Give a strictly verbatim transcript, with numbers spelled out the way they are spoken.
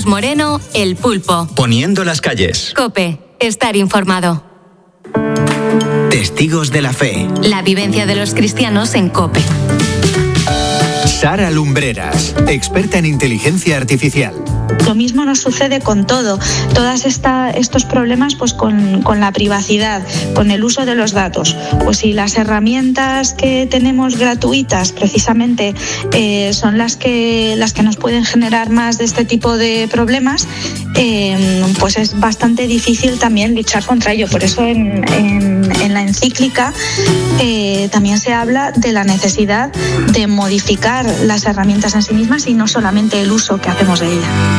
Moreno, El Pulpo. Poniendo las calles. COPE. Estar informado. Testigos de la fe. La vivencia de los cristianos en COPE. Sara Lumbreras, experta en inteligencia artificial. Lo mismo nos sucede con todo, todos estos problemas pues con, con la privacidad, con el uso de los datos. Pues si las herramientas que tenemos gratuitas precisamente eh, son las que, las que nos pueden generar más de este tipo de problemas, eh, pues es bastante difícil también luchar contra ello. Por eso en, en, en la encíclica eh, también se habla de la necesidad de modificar las herramientas en sí mismas y no solamente el uso que hacemos de ellas.